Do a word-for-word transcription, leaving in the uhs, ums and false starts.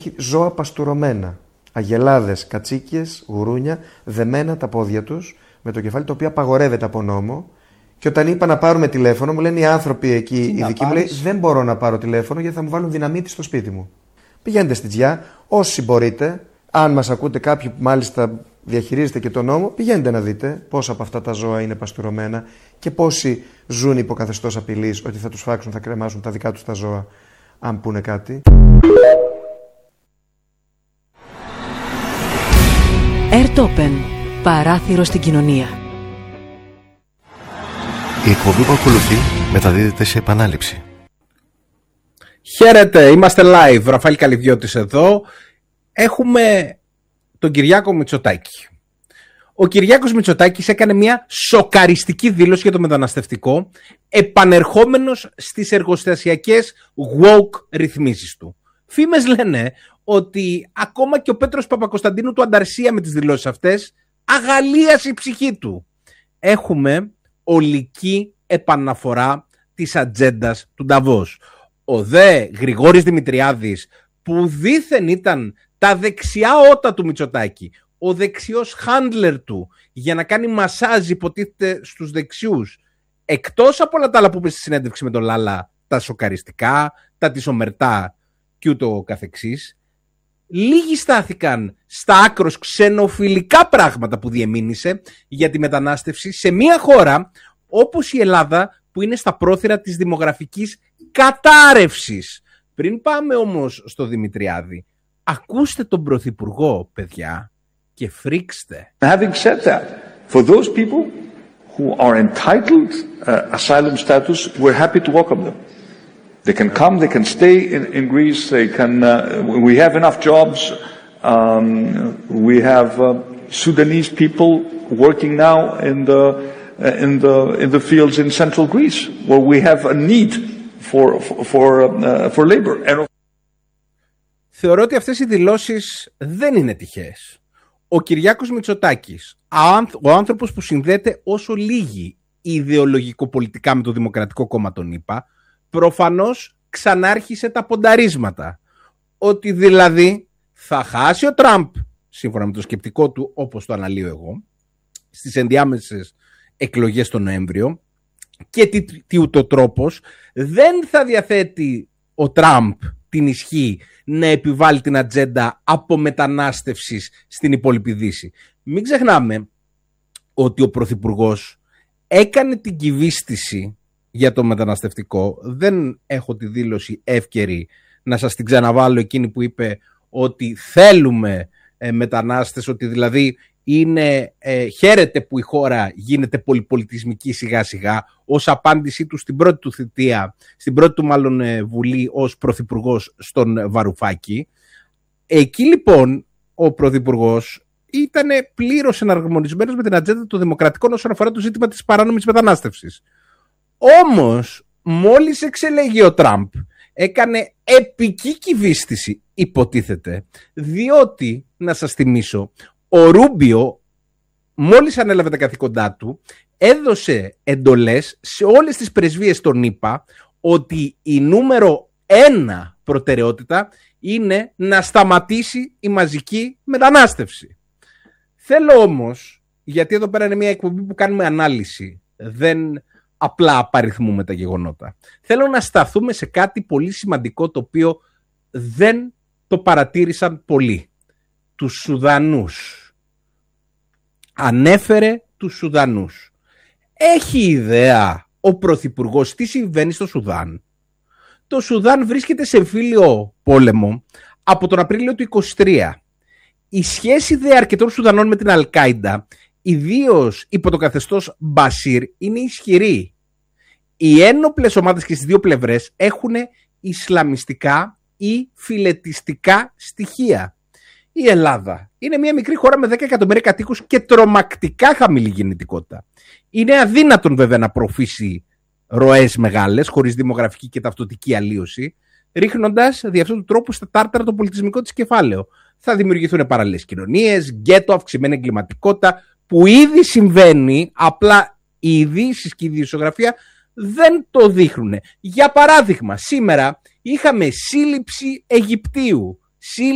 έχει ζώα παστουρωμένα. Αγελάδες, κατσίκες, γουρούνια, δεμένα τα πόδια τους με το κεφάλι, το οποίο απαγορεύεται από νόμο. Και όταν είπα να πάρουμε τηλέφωνο, μου λένε οι άνθρωποι εκεί, οι δικοί μου, λέει, δεν μπορώ να πάρω τηλέφωνο γιατί θα μου βάλουν δυναμίτη στο σπίτι μου. Πηγαίνετε στη Τζιά, όσοι μπορείτε, αν μας ακούτε κάποιοι που μάλιστα διαχειρίζετε και τον νόμο, πηγαίνετε να δείτε πόσα από αυτά τα ζώα είναι παστουρωμένα και πόσοι ζουν υπό καθεστώς απειλής ότι θα τους φάξουν, θα κρεμάσουν τα δικά τους τα ζώα, αν πούνε κάτι. Airtopen. Παράθυρο στην κοινωνία. Η εκπομπή που ακολουθεί μεταδίδεται σε επανάληψη. Χαίρετε, είμαστε live. Ραφαήλ Καλυβιώτης εδώ. Έχουμε τον Κυριάκο Μητσοτάκη. Ο Κυριάκος Μητσοτάκης έκανε μια σοκαριστική δήλωση για το μεταναστευτικό, επανερχόμενος στις εργοστασιακές woke ρυθμίσεις του. Φήμες λένε ότι ακόμα και ο Πέτρος Παπακοσταντίνου του Ανταρσία με τις δηλώσεις αυτές αγαλίασε η ψυχή του. Έχουμε ολική επαναφορά της ατζέντας του Νταβός. Ο δε Γρηγόρης Δημητριάδης, που δήθεν ήταν τα δεξιά ότα του Μητσοτάκη, ο δεξιός χάντλερ του για να κάνει μασάζ υποτίθεται στους δεξιούς, εκτός από όλα τα άλλα που είπε στη συνέντευξη με τον Λάλα, τα σοκαριστικά, τα της ομερτά και ούτω καθεξής, λίγοι στάθηκαν στα άκρος ξενοφιλικά πράγματα που διεμήνυσε για τη μετανάστευση σε μια χώρα όπως η Ελλάδα, που είναι στα πρόθυρα της δημογραφικής κατάρρευσης. Πριν πάμε όμως στο Δημητριάδη, ακούστε τον Πρωθυπουργό, παιδιά, και φρίξτε. Having said that, for those people who are entitled uh, asylum status, we're happy to welcome them. They can come, they can stay in, in Greece, they can, uh, we have enough jobs, um, we have uh, Sudanese people working now in the, uh, in the, in the fields in central Greece, where we have a need for, for, uh, for labor. And... Θεωρώ ότι αυτές οι δηλώσεις δεν είναι τυχαίες. Ο Κυριάκος Μητσοτάκης, ο άνθρωπος που συνδέεται όσο λίγοι ιδεολογικοπολιτικά με το Δημοκρατικό Κόμμα τον ΗΠΑ, προφανώς ξανάρχισε τα πονταρίσματα. Ότι δηλαδή θα χάσει ο Τραμπ, σύμφωνα με το σκεπτικό του, όπως το αναλύω εγώ, στις ενδιάμεσες εκλογές τον Νοέμβριο, και τι, τι ούτω τρόπος δεν θα διαθέτει ο Τραμπ την ισχύ να επιβάλλει την ατζέντα απομετανάστευσης στην υπόλοιπη Δύση. Μην ξεχνάμε ότι ο Πρωθυπουργός έκανε την κυβίστηση για το μεταναστευτικό. Δεν έχω τη δήλωση εύκαιρη να σας την ξαναβάλω, εκείνη που είπε ότι θέλουμε ε, μετανάστες, ότι δηλαδή είναι, ε, χαίρεται που η χώρα γίνεται πολυπολιτισμική σιγά σιγά, ως απάντησή του στην πρώτη του θητεία, στην πρώτη του μάλλον ε, βουλή ως πρωθυπουργός στον Βαρουφάκη. Εκεί λοιπόν ο πρωθυπουργός ήταν πλήρως εναρμονισμένος με την ατζέντα των δημοκρατικών όσον αφορά το ζήτημα της παράνομης μετανάστευσης. Όμως μόλις εξελέγει ο Τραμπ, έκανε επική κυβίστηση, υποτίθεται, διότι, να σας θυμίσω, ο Ρούμπιο, μόλις ανέλαβε τα καθήκοντά του, έδωσε εντολές σε όλες τις πρεσβείες των ΗΠΑ ότι η νούμερο ένα προτεραιότητα είναι να σταματήσει η μαζική μετανάστευση. Θέλω όμως, γιατί εδώ πέρα είναι μια εκπομπή που κάνουμε ανάλυση, δεν απλά απαριθμούμε τα γεγονότα, θέλω να σταθούμε σε κάτι πολύ σημαντικό, το οποίο δεν το παρατήρησαν πολλοί. Τους Σουδανούς. Ανέφερε τους Σουδανούς. Έχει ιδέα ο Πρωθυπουργός τι συμβαίνει στο Σουδάν? Το Σουδάν βρίσκεται σε εμφύλιο πόλεμο από τον Απρίλιο του είκοσι τρία. Η σχέση δε αρκετών Σουδανών με την Αλ-Κάιντα, ιδίως υπό το καθεστώς Μπασίρ, είναι ισχυρή. Οι ένοπλες ομάδες και στις δύο πλευρές έχουν ισλαμιστικά ή φιλετιστικά στοιχεία. Η Ελλάδα είναι μια μικρή χώρα με δέκα εκατομμύρια κατοίκους και τρομακτικά χαμηλή γεννητικότητα. Είναι αδύνατον βέβαια να προωθήσει ροές μεγάλες, χωρίς δημογραφική και ταυτοτική αλλίωση, ρίχνοντας δι' αυτόν τον τρόπο στα τάρταρα το πολιτισμικό της κεφάλαιο. Θα δημιουργηθούν παραλληλές κοινωνίες, γκέτο, αυξημένη εγκληματικότητα, που ήδη συμβαίνει, απλά οι ειδήσεις και η ειδησιογραφία δεν το δείχνουν. Για παράδειγμα, σήμερα είχαμε σύλληψη Αιγυπτίου,